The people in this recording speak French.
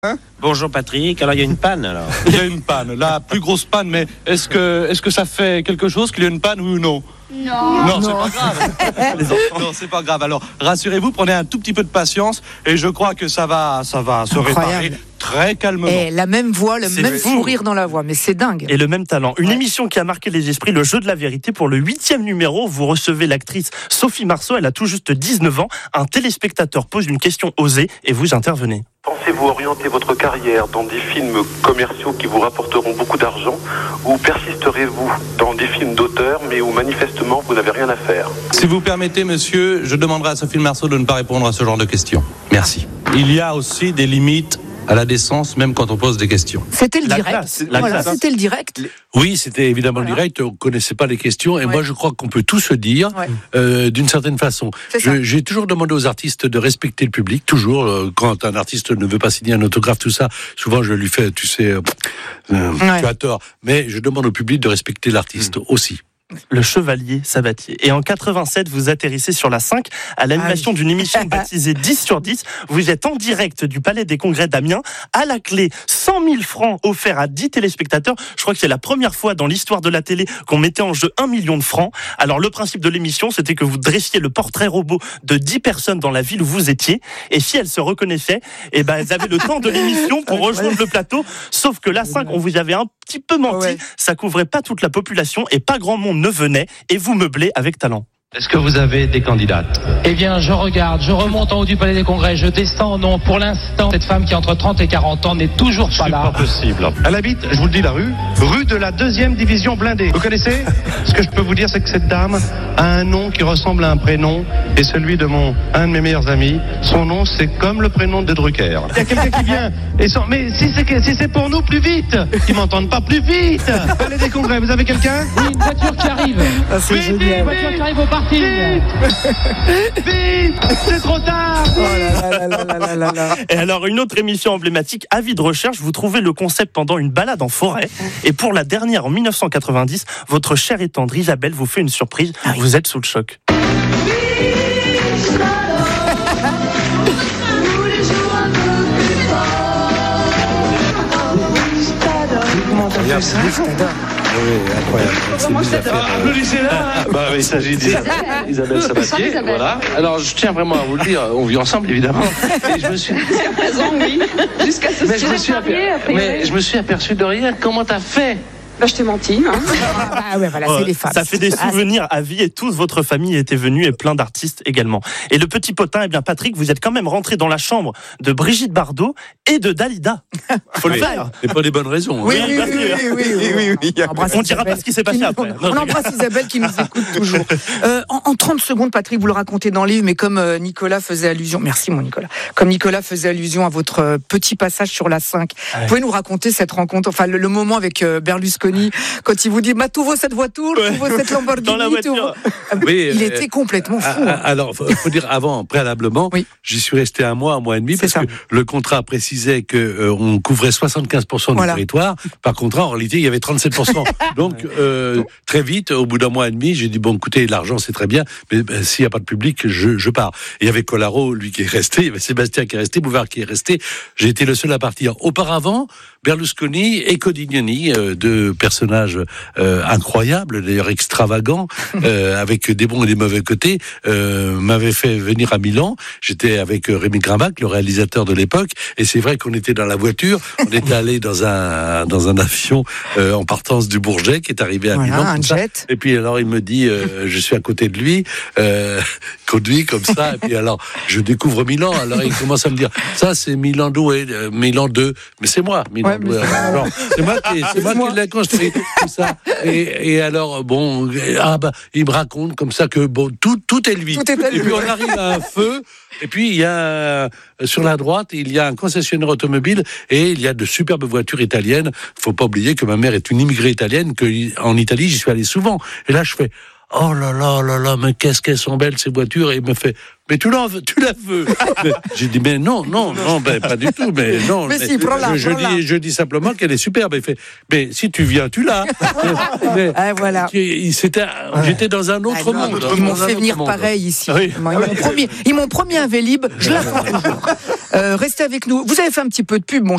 Bonjour Patrick, alors il y a une panne alors. Il y a une panne, la plus grosse panne, mais est-ce que ça fait quelque chose qu'il y ait une panne ou non ? Non, c'est pas grave. Non, c'est pas grave. Alors, rassurez-vous, prenez un tout petit peu de patience et je crois que ça va se réparer très calmement. Et la même voix, le même sourire dans la voix, mais c'est dingue. Et le même talent. Une émission qui a marqué les esprits, le jeu de la vérité. Pour le 8e numéro, vous recevez l'actrice Sophie Marceau. Elle a tout juste 19 ans. Un téléspectateur pose une question osée et vous intervenez. Pensez-vous orienter votre carrière dans des films commerciaux qui vous rapporteront beaucoup d'argent ou persisterez-vous dans des films d'auteur mais où manifestement vous n'avez rien à faire ? Si vous permettez, monsieur, je demanderai à Sophie Marceau de ne pas répondre à ce genre de questions. Merci. Il y a aussi des limites à la décence, même quand on pose des questions. C'était le direct. C'était le direct. Oui, c'était évidemment le direct. On ne connaissait pas les questions. Et moi, je crois qu'on peut tout se dire d'une certaine façon. J'ai toujours demandé aux artistes de respecter le public. Toujours, quand un artiste ne veut pas signer un autographe, tout ça, souvent je lui fais, tu sais, tu as tort. Mais je demande au public de respecter l'artiste aussi. Le Chevalier Sabatier. Et en 87, vous atterrissez sur la 5 à l'animation d'une émission baptisée 10 sur 10. Vous êtes en direct du Palais des Congrès d'Amiens. À la clé, 100 000 francs offerts à 10 téléspectateurs. Je crois que c'est la première fois dans l'histoire de la télé qu'on mettait en jeu 1 million de francs. Alors, le principe de l'émission, c'était que vous dressiez le portrait robot de 10 personnes dans la ville où vous étiez. Et si elles se reconnaissaient, elles avaient le temps de l'émission pour rejoindre le plateau. Sauf que la 5, on vous avait un petit peu menti. Ça couvrait pas toute la population et pas grand monde ne venait, et vous meublez avec talent. Est-ce que vous avez des candidates ? Eh bien, je regarde, je remonte en haut du Palais des Congrès, je descends, non, pour l'instant, cette femme qui a entre 30 et 40 ans n'est toujours pas là. C'est pas possible. Elle habite, je vous le dis, la rue de la 2e division blindée. Vous connaissez ? Ce que je peux vous dire, c'est que cette dame a un nom qui ressemble à un prénom, et celui de un de mes meilleurs amis. Son nom, c'est comme le prénom de Drucker. Il y a quelqu'un qui vient, mais si c'est pour nous, plus vite. Ils m'entendent pas, plus vite. Palais des Congrès, vous avez quelqu'un ? Oui, une voiture qui arrive. C'est génial. Une voiture qui arrive au parc. Vite, c'est trop tard. Et alors, une autre émission emblématique, Avis de recherche, vous trouvez le concept pendant une balade en forêt. Et pour la dernière, en 1990, votre chère et tendre Isabelle vous fait une surprise. Vous êtes sous le choc. Oui, incroyable. Applaudissez-la. Il s'agit d'Isabelle Sabatier. Voilà. Alors, je tiens vraiment à vous le dire, on vit ensemble, évidemment. Et je me suis... raison, oui. Jusqu'à ce Mais je me suis aperçu de rien. Comment t'as fait ? Je t'ai menti, hein. C'est les femmes. Ça fait des souvenirs à vie et toute votre famille était venue et plein d'artistes également. Et le petit potin, Patrick, vous êtes quand même rentré dans la chambre de Brigitte Bardot et de Dalida. Faut le faire. Et pas des bonnes raisons. Oui. On dira pas ce qui s'est passé après. On embrasse Isabelle qui nous écoute toujours. En 30 secondes, Patrick, vous le racontez dans le livre, mais comme Nicolas faisait allusion, merci mon Nicolas, comme Nicolas faisait allusion à votre petit passage sur la 5, vous pouvez nous raconter cette rencontre, enfin le moment avec Berlusconi, quand il vous dit tu veux cette voiture, tu veux cette Lamborghini dans la voiture. Il était complètement fou. Alors, faut dire préalablement, j'y suis resté un mois et demi, parce que le contrat précisait que on couvrait 75% du territoire. Par contrat, en réalité, il y avait 37%. Donc, très vite, au bout d'un mois et demi, j'ai dit bon, écoutez, l'argent c'est très bien, mais s'il n'y a pas de public, je pars. Et il y avait Collaro, lui qui est resté, il y avait Sébastien qui est resté, Bouvard qui est resté. J'ai été le seul à partir. Auparavant, Berlusconi et Codignoni, deux personnages incroyables, d'ailleurs extravagants, avec des bons et des mauvais côtés, m'avaient fait venir à Milan. J'étais avec Rémi Grimbac, le réalisateur de l'époque, et c'est vrai qu'on était dans la voiture, on était allé dans un avion en partance du Bourget qui est arrivé à Milan. Un jet. Et puis alors il me dit, je suis à côté de lui, conduit comme ça, et puis alors je découvre Milan, alors il commence à me dire, ça c'est Milan 2, Milan 2, mais c'est moi, Milan 2. Alors, c'est moi qui l'ai construit, tout ça. Et alors, bon, il me raconte comme ça que bon, tout est lui. Et puis on arrive à un feu, et puis il y a, sur la droite, il y a un concessionnaire automobile, et il y a de superbes voitures italiennes. Faut pas oublier que ma mère est une immigrée italienne, en Italie, j'y suis allé souvent. Et là, je fais, oh là là, mais qu'est-ce qu'elles sont belles ces voitures. Et il me fait, mais tu la veux. J'ai dit, mais non, pas du tout, mais non. Mais si, prends-la. Je dis simplement qu'elle est superbe. Il fait, mais si tu viens, tu l'as. Voilà. J'étais dans un autre monde. Ils m'ont fait venir pareil ici. Oui. Ils m'ont promis un Vélib, je l'attends toujours. Restez avec nous. Vous avez fait un petit peu de pub, mon